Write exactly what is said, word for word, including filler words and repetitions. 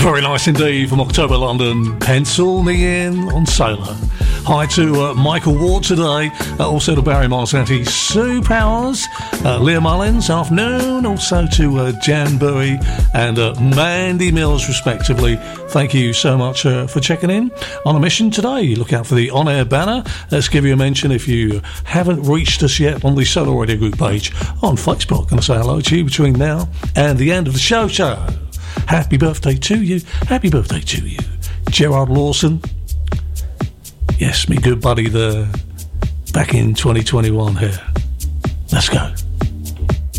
Very nice indeed from October London. Pencil me in on Solar. Hi to uh, Michael Ward today. Uh, also to Barry Marsanti, Sue Powers, uh, Leah Mullins, afternoon. Also to uh, Jan Bowie and uh, Mandy Mills, respectively. Thank you so much uh, for checking in on a mission today. Look out for the on-air banner. Let's give you a mention if you haven't reached us yet on the Solar Radio Group page on Facebook. And I say hello to you between now and the end of the show show. Happy birthday to you. Happy birthday to you. Gerard Lawson. Yes, me good buddy there. Back in twenty twenty-one here. Let's go.